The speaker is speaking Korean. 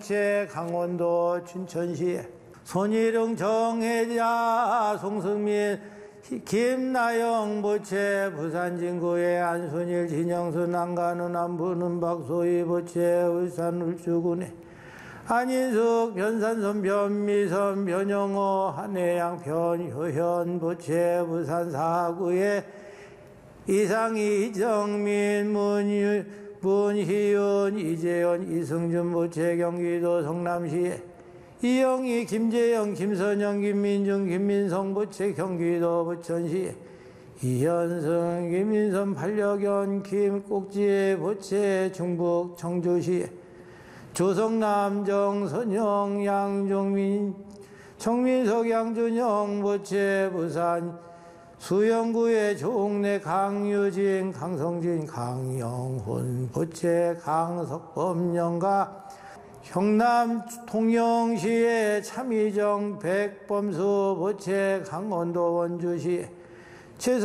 제 강원도 춘천시 손일흥 정혜자 송승민 김나영 보채 부산 진구의 안순일 진영수 난간은 안부는 박소희 보채 울산 울주군의 안인숙 변산선 변미선 변영호 한해양 변효현 보채 부산 사구의 이상희 이정민 문희윤 이재현 이승준 보채 경기도 성남시 이영희 김재영 김선영 김민중 김민성 보채 경기도 부천시 이현승 김민선 반려견 김꼭지 보채 충북 청주시 조성남 정선영 양종민 정민석 양준영 보채 부산 수영구의 종래 강유진 강성진 강영훈 보채 강석범 영가 경남 통영시의 참이정 백범수 보채 강원도 원주시